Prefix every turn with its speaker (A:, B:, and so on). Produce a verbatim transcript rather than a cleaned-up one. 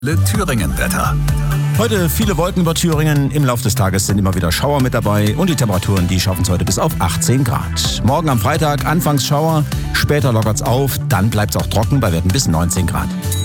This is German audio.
A: Thüringen-Wetter.
B: Heute viele Wolken über Thüringen. Im Laufe des Tages sind immer wieder Schauer mit dabei und die Temperaturen, die schaffen es heute bis auf achtzehn Grad. Morgen am Freitag anfangs Schauer, später lockert es auf, dann bleibt es auch trocken bei Werten bis neunzehn Grad.